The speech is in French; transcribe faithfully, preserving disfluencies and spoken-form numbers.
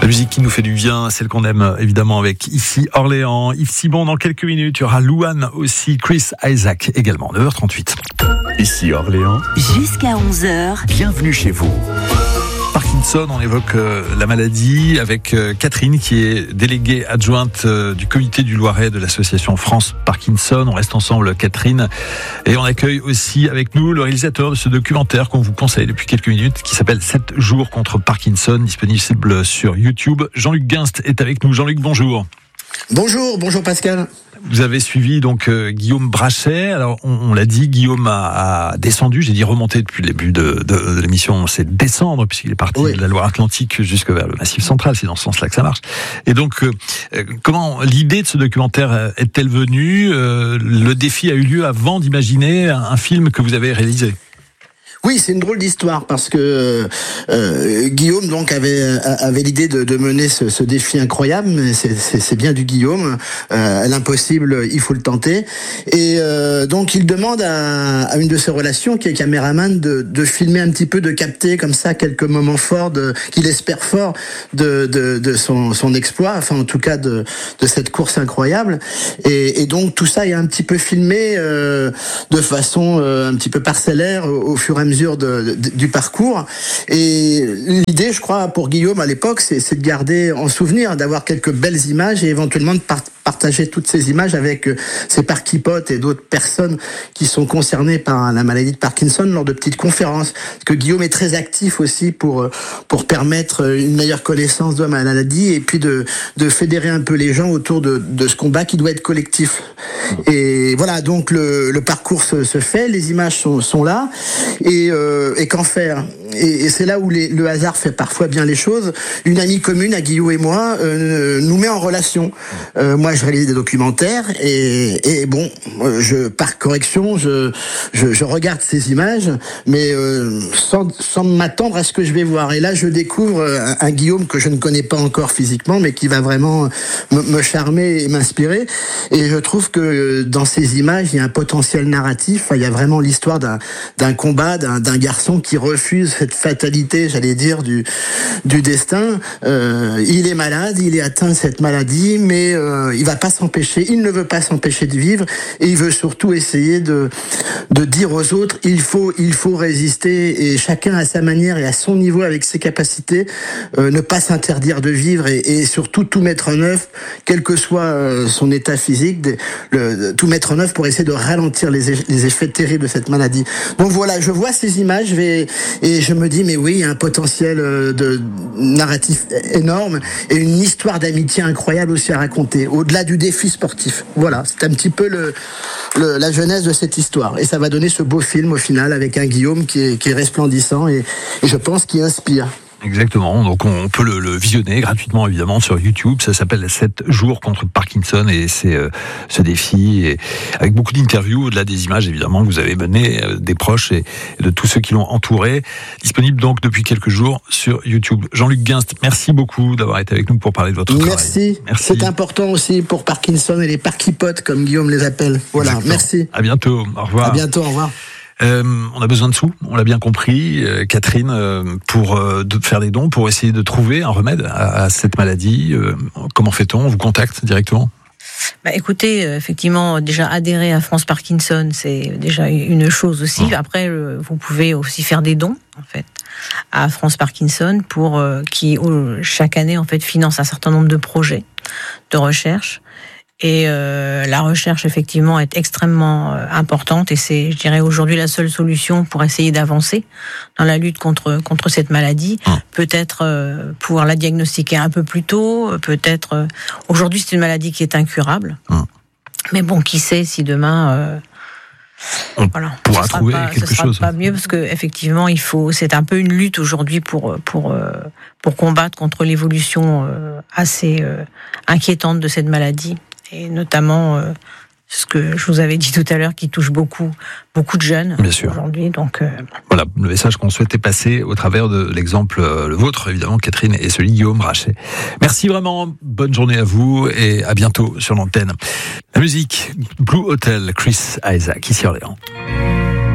La musique qui nous fait du bien, celle qu'on aime évidemment avec Ici Orléans. Yves Simon dans quelques minutes, il y aura Louane aussi, Chris Isaak également, neuf heures trente-huit. Ici Orléans, jusqu'à onze heures. Bienvenue chez vous. Parkinson, on évoque euh, la maladie avec euh, Catherine qui est déléguée adjointe euh, du comité du Loiret de l'association France Parkinson. On reste ensemble, Catherine, et on accueille aussi avec nous le réalisateur de ce documentaire qu'on vous conseille depuis quelques minutes qui s'appelle sept jours contre Parkinson, disponible sur YouTube. Jean-Luc Guinst est avec nous. Jean-Luc, bonjour. Bonjour, bonjour Pascal. Vous avez suivi donc euh, Guillaume Brachet. Alors on, on l'a dit, Guillaume a, a descendu. J'ai dit remonter depuis le début de, de, de l'émission. C'est descendre puisqu'il est parti oui. de la Loire-Atlantique jusque vers le Massif Central. C'est dans ce sens-là que ça marche. Et donc, euh, comment l'idée de ce documentaire est-elle venue ? euh, Le défi a eu lieu avant d'imaginer un, un film que vous avez réalisé. Oui, c'est une drôle d'histoire parce que euh, Guillaume donc avait avait l'idée de, de mener ce, ce défi incroyable. Mais c'est, c'est, c'est bien du Guillaume. Euh, l'impossible, il faut le tenter. Et euh, donc il demande à, à une de ses relations, qui est caméraman, de, de filmer un petit peu, de capter comme ça quelques moments forts, de, qu'il espère forts de, de, de son, son exploit. Enfin, en tout cas de, de cette course incroyable. Et, et donc tout ça est un petit peu filmé euh, de façon euh, un petit peu parcellaire au, au fur et à mesure De, de, du parcours. Et l'idée, je crois, pour Guillaume à l'époque, c'est, c'est de garder en souvenir, d'avoir quelques belles images et éventuellement de par- partager toutes ces images avec euh, ses parquipotes et d'autres personnes qui sont concernées par la maladie de Parkinson lors de petites conférences. Parce que Guillaume est très actif aussi pour pour permettre une meilleure connaissance de la maladie et puis de de fédérer un peu les gens autour de de ce combat qui doit être collectif. Et voilà, donc le le parcours se, se fait, les images sont sont là. Et, euh, et qu'en faire ? et, et c'est là où les, le hasard fait parfois bien les choses. Une amie commune, à Guillaume et moi, euh, nous met en relation. Euh, moi, je réalise des documentaires et, et bon, je par correction, je, je, je regarde ces images, mais euh, sans, sans m'attendre à ce que je vais voir. Et là, je découvre un, un Guillaume que je ne connais pas encore physiquement, mais qui va vraiment me, me charmer et m'inspirer. Et je trouve que dans ces images, il y a un potentiel narratif. Enfin, il y a vraiment l'histoire d'un, d'un combat, d'un, d'un garçon qui refuse cette fatalité, j'allais dire, du, du destin. Euh, il est malade, il est atteint de cette maladie, mais euh, il va pas s'empêcher, il ne veut pas s'empêcher de vivre, et il veut surtout essayer de, de dire aux autres, il faut, il faut résister, et chacun à sa manière et à son niveau, avec ses capacités, euh, ne pas s'interdire de vivre, et, et surtout tout mettre en œuvre, quel que soit euh, son état physique, de, le, tout mettre en œuvre pour essayer de ralentir les, les effets terribles de cette maladie. Donc voilà, je vois ces images, je vais, et je me dis, mais oui, il y a un potentiel de narratif énorme et une histoire d'amitié incroyable aussi à raconter, au-delà du défi sportif. Voilà, c'est un petit peu le, le, la genèse de cette histoire. Et ça va donner ce beau film au final avec un Guillaume qui est, qui est resplendissant et, et je pense qui inspire. Exactement, donc on peut le, le visionner gratuitement évidemment sur YouTube. Ça s'appelle sept jours contre Parkinson et c'est euh, ce défi et avec beaucoup d'interviews, au-delà des images évidemment que vous avez menées, euh, des proches et, et de tous ceux qui l'ont entouré. Disponible donc depuis quelques jours sur YouTube. Jean-Luc Guinst, merci beaucoup d'avoir été avec nous pour parler de votre merci. travail. Merci. C'est important aussi pour Parkinson et les parquipotes comme Guillaume les appelle. Voilà, exactement. Merci. À bientôt, au revoir. À bientôt, au revoir. Euh, on a besoin de sous, on l'a bien compris, euh, Catherine, euh, pour euh, de faire des dons, pour essayer de trouver un remède à, à cette maladie. Euh, comment fait-on ? On vous contacte directement ? Bah écoutez, euh, effectivement, déjà adhérer à France Parkinson, c'est déjà une chose aussi. Mmh. Après, euh, vous pouvez aussi faire des dons, en fait, à France Parkinson, pour euh, qui euh, chaque année en fait finance un certain nombre de projets de recherche. Et euh, la recherche, effectivement, est extrêmement euh, importante et c'est, je dirais, aujourd'hui la seule solution pour essayer d'avancer dans la lutte contre contre cette maladie. Mmh. Peut-être euh, pouvoir la diagnostiquer un peu plus tôt, peut-être... Euh, aujourd'hui, c'est une maladie qui est incurable. Mmh. Mais bon, qui sait si demain... Euh, On voilà, pourra ce sera trouver pas, quelque ce sera chose. Pas mieux parce que effectivement, il faut. C'est un peu une lutte aujourd'hui pour pour pour combattre contre l'évolution assez inquiétante de cette maladie. Et notamment euh, ce que je vous avais dit tout à l'heure, qui touche beaucoup, beaucoup de jeunes Bien sûr. aujourd'hui. Donc euh... voilà, le message qu'on souhaitait passer au travers de l'exemple, euh, le vôtre évidemment, Catherine, et celui de Guillaume Brachet. Merci vraiment, bonne journée à vous et à bientôt sur l'antenne. La musique, Blue Hotel, Chris Isaak, ici Orléans.